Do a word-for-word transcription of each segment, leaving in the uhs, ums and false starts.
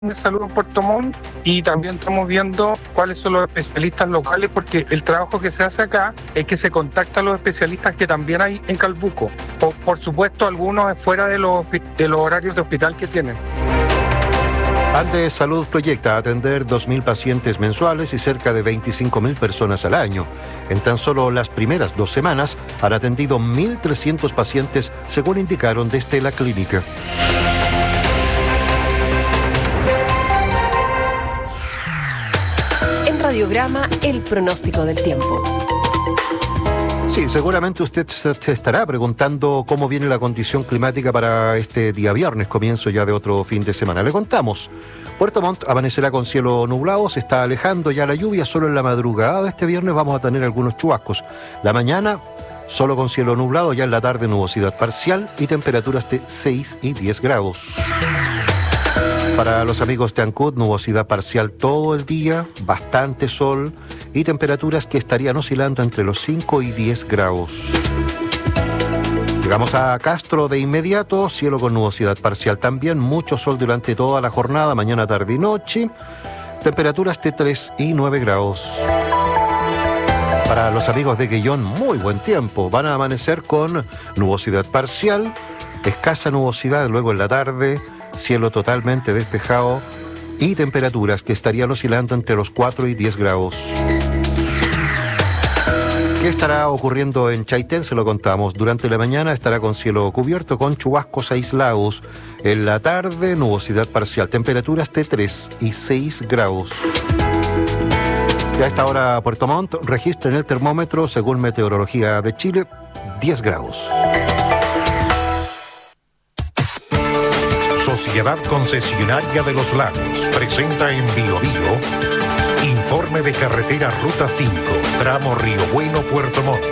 de salud en Puerto Montt y también estamos viendo cuáles son los especialistas locales, porque el trabajo que se hace acá es que se contacta a los especialistas que también hay en Calbuco. Por, por supuesto, algunos fuera de los, de los horarios de hospital que tienen. Andes Salud proyecta atender dos mil pacientes mensuales y cerca de veinticinco mil personas al año. En tan solo las primeras dos semanas han atendido mil trescientos pacientes, según indicaron desde la clínica. Radiograma, el pronóstico del tiempo. Sí, seguramente usted se estará preguntando cómo viene la condición climática para este día viernes, comienzo ya de otro fin de semana. Le contamos. Puerto Montt amanecerá con cielo nublado, se está alejando ya la lluvia, solo en la madrugada de este viernes vamos a tener algunos chubascos. La mañana, solo con cielo nublado, ya en la tarde nubosidad parcial y temperaturas de seis y diez grados. Para los amigos de Ancud, nubosidad parcial todo el día, bastante sol y temperaturas que estarían oscilando entre los cinco y diez grados. Llegamos a Castro de inmediato, cielo con nubosidad parcial también, mucho sol durante toda la jornada, mañana, tarde y noche, temperaturas de tres y nueve grados. Para los amigos de Guillón, muy buen tiempo, van a amanecer con nubosidad parcial, escasa nubosidad luego en la tarde, cielo totalmente despejado y temperaturas que estarían oscilando entre los cuatro y diez grados. ¿Qué estará ocurriendo en Chaitén? Se lo contamos. Durante la mañana estará con cielo cubierto con chubascos aislados. En la tarde, nubosidad parcial. Temperaturas de tres y seis grados. Y a esta hora, Puerto Montt registra en el termómetro, según Meteorología de Chile, diez grados. Sociedad Concesionaria de los Lagos presenta en Bio Bio informe de carretera Ruta cinco, tramo Río Bueno, Puerto Montt.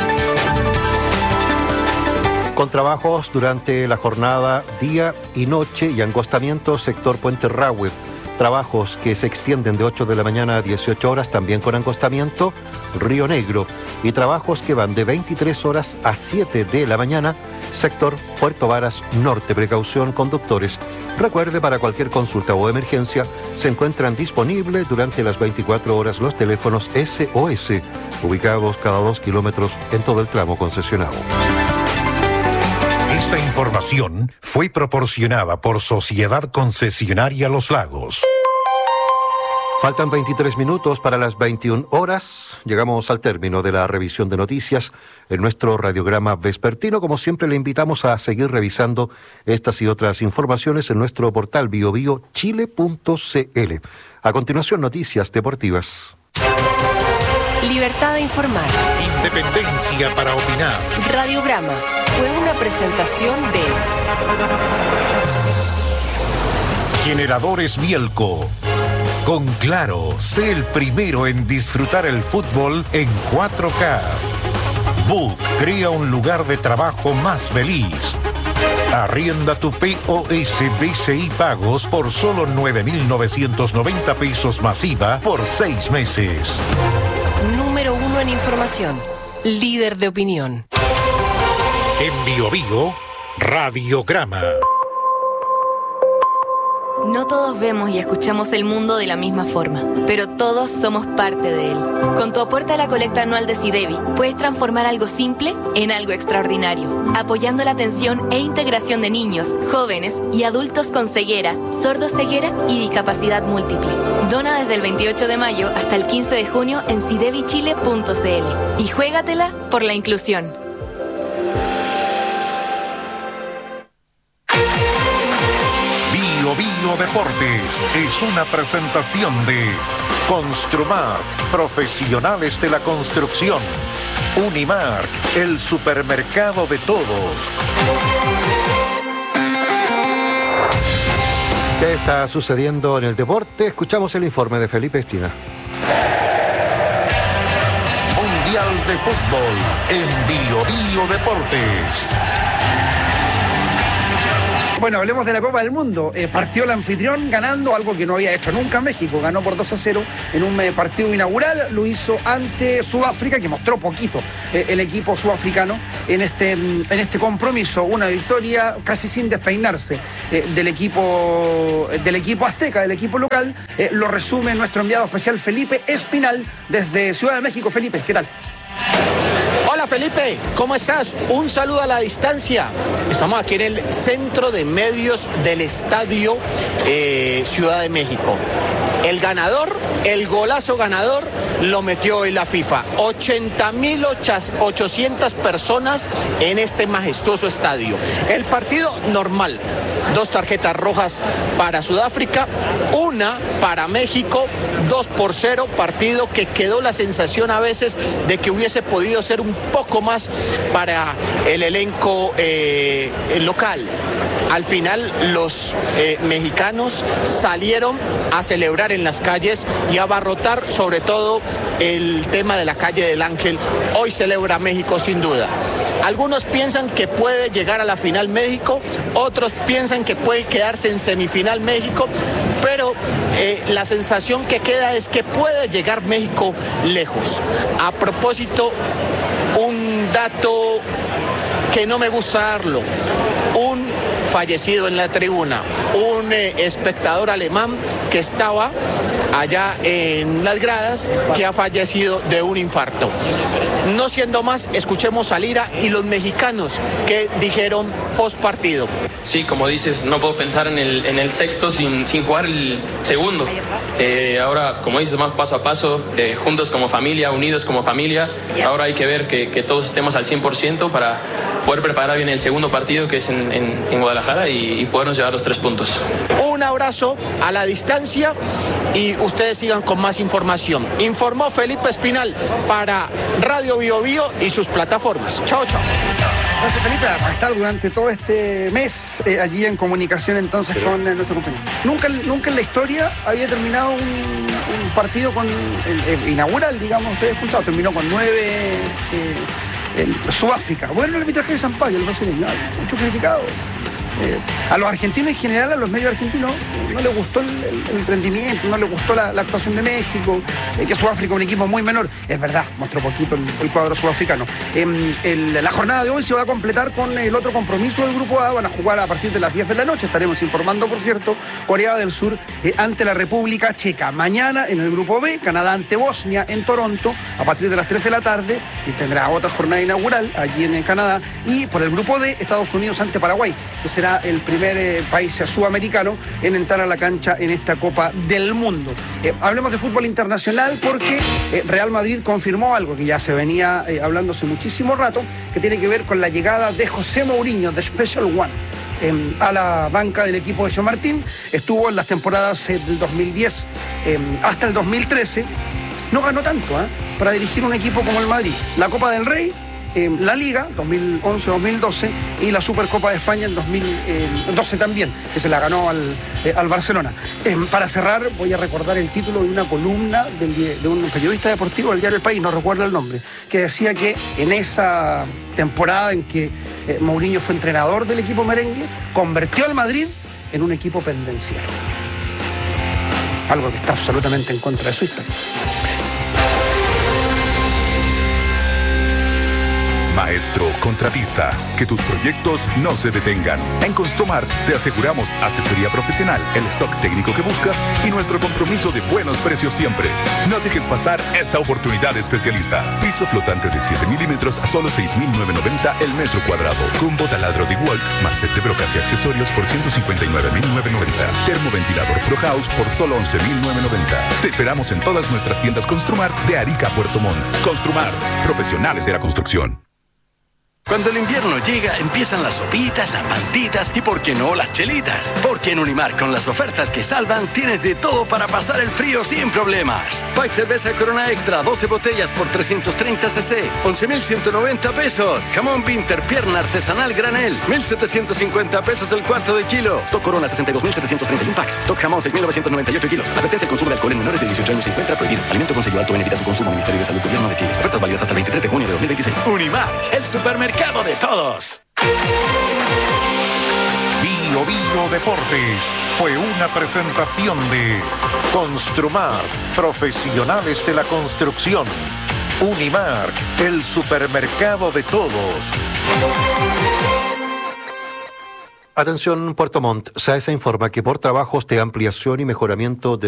Con trabajos durante la jornada día y noche y angostamiento sector Puente Rahue. Trabajos que se extienden de ocho de la mañana a dieciocho horas, también con angostamiento, Río Negro. Y trabajos que van de veintitrés horas a siete de la mañana, sector Puerto Varas Norte. Precaución, conductores. Recuerde, para cualquier consulta o emergencia, se encuentran disponibles durante las veinticuatro horas los teléfonos S O S, ubicados cada dos kilómetros en todo el tramo concesionado. Esta información fue proporcionada por Sociedad Concesionaria Los Lagos. Faltan veintitrés minutos para las veintiuna horas. Llegamos al término de la revisión de noticias en nuestro radiograma vespertino. Como siempre, le invitamos a seguir revisando estas y otras informaciones en nuestro portal bio bio chile punto c l. A continuación, noticias deportivas. Libertad de informar. Independencia para opinar. Radiograma fue una presentación de Generadores Bielco. Con Claro, sé el primero en disfrutar el fútbol en cuatro K. Book crea un lugar de trabajo más feliz. Arrienda tu P O S B C I Pagos por solo nueve mil novecientos noventa pesos masiva por seis meses. Número uno en información. Líder de opinión. En Bio Bio, Radiograma. No todos vemos y escuchamos el mundo de la misma forma, pero todos somos parte de él. Con tu aporte a la colecta anual de SIDEBI, puedes transformar algo simple en algo extraordinario, apoyando la atención e integración de niños, jóvenes y adultos con ceguera, sordoceguera y discapacidad múltiple. Dona desde el veintiocho de mayo hasta el quince de junio en sidebi chile punto c l y juégatela por la inclusión. Bio Bio Deportes es una presentación de Construmark, profesionales de la construcción. Unimark, el supermercado de todos. ¿Qué está sucediendo en el deporte? Escuchamos el informe de Felipe Espina. Mundial de Fútbol en Bio Bio Deportes. Bueno, hablemos de la Copa del Mundo. Eh, partió el anfitrión ganando, algo que no había hecho nunca México. Ganó por dos a cero en un eh, partido inaugural. Lo hizo ante Sudáfrica, que mostró poquito eh, el equipo sudafricano en este, en este compromiso. Una victoria casi sin despeinarse eh, del, equipo, del equipo azteca, del equipo local. Eh, lo resume nuestro enviado especial Felipe Espinal desde Ciudad de México. Felipe, ¿qué tal? Hola Felipe, ¿cómo estás? Un saludo a la distancia. Estamos aquí en el centro de medios del estadio eh, Ciudad de México. El ganador, el golazo ganador, lo metió hoy la FIFA. ochenta mil ochocientas personas en este majestuoso estadio. El partido normal. Dos tarjetas rojas para Sudáfrica, una para México, dos por cero, partido que quedó la sensación a veces de que hubiese podido ser un poco más para el elenco eh, local. Al final los eh, mexicanos salieron a celebrar en las calles y a abarrotar sobre todo el tema de la calle del Ángel. Hoy celebra México sin duda. Algunos piensan que puede llegar a la final México, otros piensan que puede quedarse en semifinal México, pero eh, la sensación que queda es que puede llegar México lejos. A propósito, un dato que no me gusta darlo, un fallecido en la tribuna, un eh, espectador alemán que estaba allá en las gradas, que ha fallecido de un infarto. No siendo más, escuchemos a Lira y los mexicanos que dijeron post partido. Sí, como dices, no puedo pensar en el, en el sexto sin, sin jugar el segundo. Eh, ahora, como dices, más paso a paso, eh, juntos como familia, unidos como familia. Ahora hay que ver que, que todos estemos al cien por ciento para poder preparar bien el segundo partido, que es en, en, en Guadalajara, y, y podernos llevar los tres puntos. Un abrazo a la distancia y ustedes sigan con más información. Informó Felipe Espinal para Radio Bio Bio y sus plataformas. Chao, chao. Gracias, Felipe, a estar durante todo este mes eh, allí en comunicación entonces sí. con eh, nuestro compañero. Nunca, nunca en la historia había terminado un, un partido con el, el inaugural, digamos, ustedes expulsados. Terminó con nueve eh, en Sudáfrica. Bueno, el arbitraje de Sampaio, el brasileño, mucho criticado. Eh, a los argentinos en general, a los medios argentinos, no les gustó el, el, el rendimiento, no les gustó la, la actuación de México, eh, que Sudáfrica es un equipo muy menor. Es verdad, mostró poquito el, el cuadro sudafricano. Eh, el, la jornada de hoy se va a completar con el otro compromiso del Grupo A. Van a jugar a partir de las diez de la noche. Estaremos informando, por cierto, Corea del Sur eh, ante la República Checa. Mañana en el Grupo B, Canadá ante Bosnia en Toronto, a partir de las tres de la tarde, y tendrá otra jornada inaugural allí en, en Canadá. Y por el Grupo D, Estados Unidos ante Paraguay, que será el primer eh, país sudamericano en entrar a la cancha en esta Copa del Mundo. Eh, hablemos de fútbol internacional porque eh, Real Madrid confirmó algo que ya se venía eh, hablando hace muchísimo rato, que tiene que ver con la llegada de José Mourinho, de Special One, eh, a la banca del equipo de Chamartín. Estuvo en las temporadas eh, del dos mil diez eh, hasta el dos mil trece. No ganó tanto ¿eh? para dirigir un equipo como el Madrid. La Copa del Rey, Eh, la Liga dos mil once dos mil doce y la Supercopa de España en dos mil doce también, que se la ganó al, eh, al Barcelona. Eh, para cerrar, voy a recordar el título de una columna del, de un periodista deportivo del diario El País, no recuerdo el nombre, que decía que en esa temporada en que eh, Mourinho fue entrenador del equipo merengue, convirtió al Madrid en un equipo pendenciero. Algo que está absolutamente en contra de su historia. Maestro contratista, que tus proyectos no se detengan. En Construmar te aseguramos asesoría profesional, el stock técnico que buscas y nuestro compromiso de buenos precios siempre. No dejes pasar esta oportunidad especialista. Piso flotante de siete milímetros a solo seis mil novecientos noventa el metro cuadrado. Combo taladro de Walt más set de brocas y accesorios por ciento cincuenta y nueve mil novecientos noventa. Termoventilador Pro House por solo once mil novecientos noventa. Te esperamos en todas nuestras tiendas Construmar de Arica a Puerto Montt. Construmar, profesionales de la construcción. Cuando el invierno llega, empiezan las sopitas, las mantitas y, ¿por qué no, las chelitas? Porque en Unimar, con las ofertas que salvan, tienes de todo para pasar el frío sin problemas. Pack cerveza Corona Extra, doce botellas por trescientos treinta centilitros, once mil ciento noventa pesos. Jamón Winter, pierna artesanal granel, mil setecientos cincuenta pesos el cuarto de kilo. Stock Corona, sesenta y dos mil setecientos treinta y uno packs. Stock Jamón, seis mil novecientos noventa y ocho kilos. Advertencia: el consumo de alcohol en menores de dieciocho años se encuentra prohibido. Alimento con sello alto en evita su consumo. Ministerio de Salud, Gobierno de Chile. Ofertas válidas hasta el veintitrés de junio de dos mil veintiséis. Unimar, el supermercado de todos. Bio Bio Deportes fue una presentación de Construmar, profesionales de la construcción. Unimark, el supermercado de todos. Atención, Puerto Montt. SAESA informa que por trabajos de ampliación y mejoramiento de